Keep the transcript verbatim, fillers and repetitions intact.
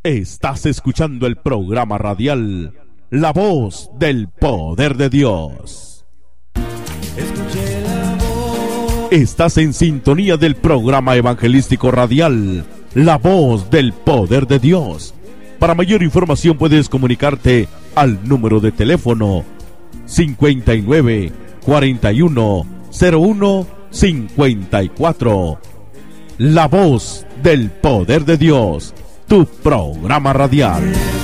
Estás escuchando el programa radial La Voz del Poder de Dios. Escuché la voz. Estás en sintonía del programa evangelístico radial La Voz del Poder de Dios. Para mayor información puedes comunicarte al número de teléfono cincuenta y nueve, cuarenta y uno, cero uno, cincuenta y cuatro. La Voz del Poder de Dios, tu programa radial.